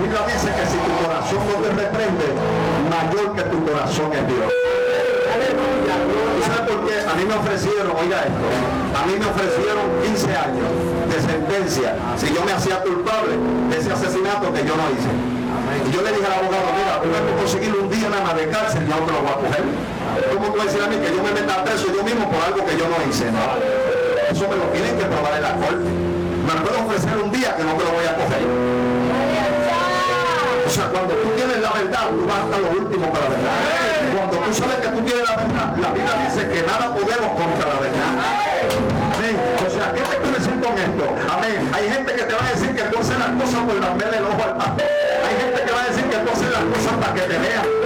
Biblia dice que si tu corazón no te reprende, mayor que tu corazón es Dios. ¿Y sabe por qué? A mí me ofrecieron, oiga esto, a mí me ofrecieron 15 años de sentencia si yo me hacía culpable de ese asesinato que yo no hice. Y yo le dije al abogado, mira, voy a conseguir un día nada más de cárcel, yo no te lo voy a coger. ¿Cómo tú vas a decir a mí que yo me meta preso yo mismo por algo que yo no hice? No, eso me lo tienen que probar en la corte. Me puedo ofrecer un día que no te lo voy a coger. O sea, cuando tú tienes la verdad, tú vas hasta lo último para la verdad. Cuando tú sabes que tú tienes la verdad, la Biblia dice que nada podemos contra la verdad. Amén. O sea, ¿qué te quiero decir con esto? Amén. Hay gente que te va a decir que tú haces las cosas por lamberle el ojo al pastor. Hay gente que va a decir que tú haces las cosas para que te vean.